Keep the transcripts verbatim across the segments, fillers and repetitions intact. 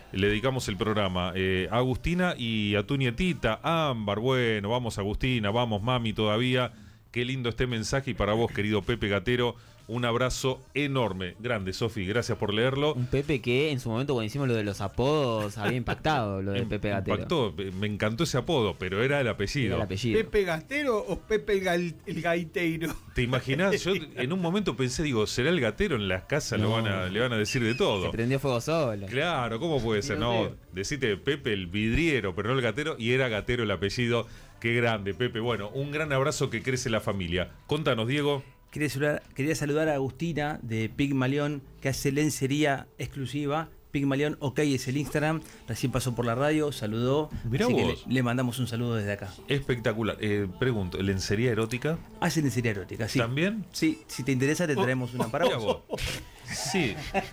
le dedicamos el programa. Eh, a Agustina y a tu nietita, Ámbar. Bueno, vamos Agustina, vamos mami todavía. Qué lindo este mensaje y para vos, querido Pepe Gatero, un abrazo enorme. Grande, Sofi, gracias por leerlo. Un Pepe que en su momento cuando hicimos lo de los apodos había impactado lo de Pepe Gatero. Impactó, me encantó ese apodo, pero era el apellido. Era el apellido. ¿Pepe Gatero o Pepe el, gal, el gaiteiro? ¿Te imaginás? Yo en un momento pensé, digo, ¿será el gatero? En las casas no. lo van a, le van a decir de todo. Se prendió fuego solo. Claro, ¿cómo puede ser? No, decite Pepe el vidriero, pero no el gatero, y era Gatero el apellido. Qué grande, Pepe. Bueno, un gran abrazo que crece la familia. Contanos, Diego. Quería saludar, quería saludar a Agustina de Pigmalión, que hace lencería exclusiva. Pigmalión, ok, es el Instagram. Recién pasó por la radio, saludó. Mirá así vos. Que le, le mandamos un saludo desde acá. Espectacular. Eh, pregunto, ¿lencería erótica? Hace lencería erótica, sí. ¿También? Sí, si te interesa te traemos una para Mirá vos. vos. Sí.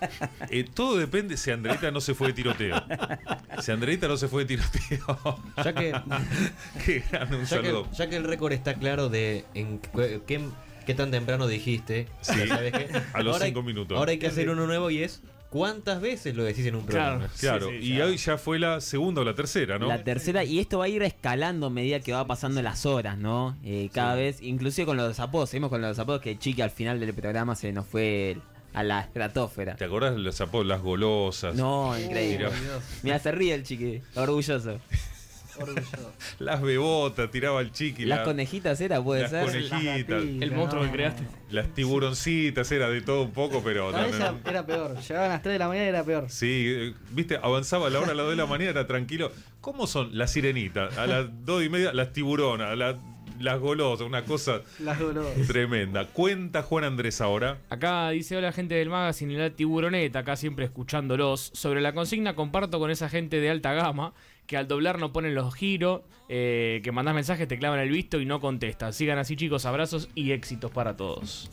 Eh, todo depende si Andreita no se fue de tiroteo. Si Andreita no se fue de tiroteo. Ya que, Qué grande, un ya saludo. que, ya que el récord está claro de en qué, qué, qué tan temprano dijiste. Sí, ¿sabes qué? a los Ahora cinco hay, minutos. Ahora hay que hacer uno nuevo y es ¿cuántas veces lo decís en un programa? Claro, Sí, sí, y ya. hoy ya fue la segunda o la tercera, ¿no? La tercera, y esto va a ir escalando a medida que va pasando las horas, ¿no? Eh, cada Sí. vez, inclusive con los apodos, seguimos con los apodos que Chiqui al final del programa se nos fue a la estratosfera. ¿Te acordás de los apodos, las golosas? No, increíble. Mirá. Mira, se ríe el Chiqui, orgulloso. Orgulloso. Las bebotas, tiraba el chiqui. Las la- conejitas era, puede las ser. conejitas. Las El monstruo no. que creaste. Las tiburoncitas, era de todo un poco, pero... No, no, esa no. era peor. Llegaban a las tres de la mañana y era peor. Sí, eh, viste, avanzaba a la hora a las dos de la mañana, era tranquilo. ¿Cómo son las sirenitas? A las dos y media, las tiburonas, a las, las golosas, una cosa Las dolores. tremenda. Cuenta Juan Andrés ahora. Acá dice: hola gente del magazine y la tiburoneta, acá siempre escuchándolos. Sobre la consigna comparto con esa gente de alta gama que al doblar no ponen los giros, eh, que mandás mensajes, te clavan el visto y no contestan. Sigan así, chicos, abrazos y éxitos para todos.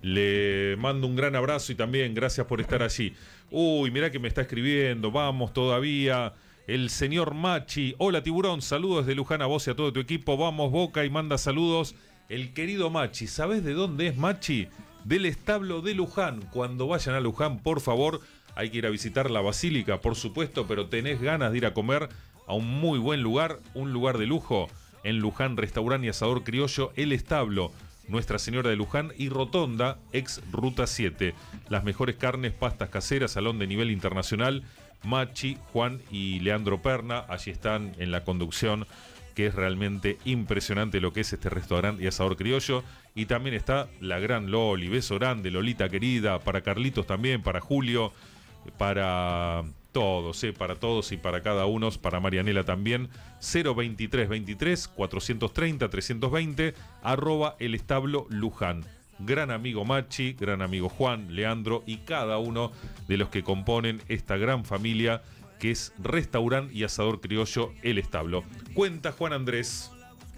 Le mando un gran abrazo y también gracias por estar allí. Uy, mirá que me está escribiendo, vamos todavía. El señor Machi, hola Tiburón, saludos desde Luján a vos y a todo tu equipo. Vamos Boca, y manda saludos el querido Machi. ¿Sabés de dónde es Machi? Del establo de Luján. Cuando vayan a Luján, por favor, hay que ir a visitar la basílica, por supuesto, pero tenés ganas de ir a comer a un muy buen lugar, un lugar de lujo. En Luján, restaurante y asador criollo, El Establo, Nuestra Señora de Luján y Rotonda, ex Ruta siete. Las mejores carnes, pastas caseras, salón de nivel internacional. Machi, Juan y Leandro Perna, allí están en la conducción, que es realmente impresionante lo que es este restaurante y asador criollo. Y también está la gran Loli, beso grande, Lolita querida, para Carlitos también, para Julio, para todos, eh, para todos y para cada uno, para Marianela también. Cero veintitrés veintitrés cuatrocientos treinta trescientos veinte, arroba el establo Luján. Gran amigo Machi, gran amigo Juan, Leandro y cada uno de los que componen esta gran familia que es Restaurante y Asador Criollo El Establo. Cuenta Juan Andrés.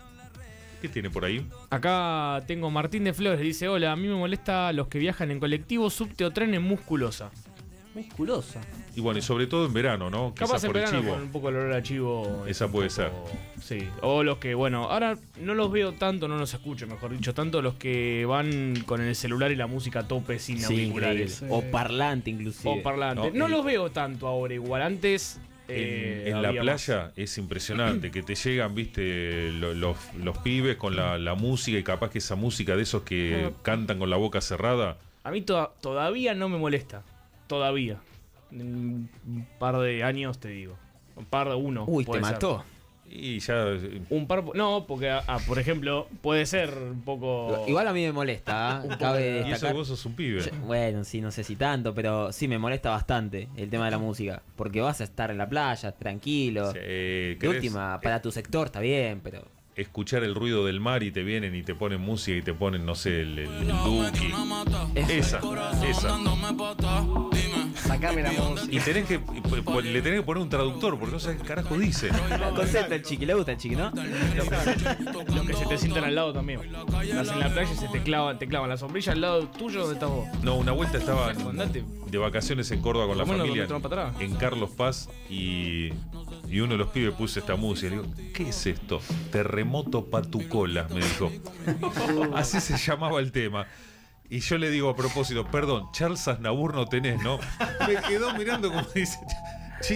¿Qué tiene por ahí? Acá tengo Martín de Flores, dice: hola, a mí me molesta los que viajan en colectivo, subte o tren en musculosa. Musculosa. Y bueno, y sobre todo en verano, ¿no? Capaz Quizá en por el verano chivo. con un poco el olor a chivo. Esa es un puede poco- Sí. O los que, bueno, ahora no los veo tanto, no los escucho, mejor dicho, tanto los que van con el celular y la música a tope sin Sí, auriculares. increíble. O parlante inclusive. O parlante. No, No, el- los veo tanto ahora, igual. Antes. eh, En, en la había playa más. es impresionante que te llegan, viste, lo- los, los pibes con la, la música y capaz que esa música de esos que cantan con la boca cerrada. A mí to- todavía no me molesta. Todavía. En un par de años te digo. Un par de uno. Uy, te puede ser. mató. Y ya... eh, Un par. No, porque, ah, por ejemplo, puede ser un poco. Igual a mí me molesta, ¿eh? Cabe Y eso que destacar. vos sos un pibe. Yo- bueno, sí, no sé si tanto, pero sí me molesta bastante el tema de la música. Porque vas a estar en la playa, tranquilo. Sí, De ¿querés última, para tu sector está bien, pero. escuchar el ruido del mar y te vienen y te ponen música y te ponen, no sé, el, el, el Duki. Esa, esa. Sacame la música. Y tenés que, y po- po- le tenés que poner un traductor porque no sabes qué carajo dice. Concepto el chiqui, le gusta el chiqui, ¿no? Los que se te sientan al lado también. Estás en la playa y se te clavan, te clavan la sombrilla al lado tuyo donde estás vos. No, una vuelta estaba en- Andate. de vacaciones en Córdoba con la Bueno, familia, donde te van para atrás. en Carlos Paz, y, y uno de los pibes puso esta música. Le digo, ¿qué es esto? Terremoto pa' tu cola, me dijo. Así se llamaba el tema. Y yo le digo a propósito, perdón, Charles Aznavour no tenés, ¿no? Me quedó mirando como dice,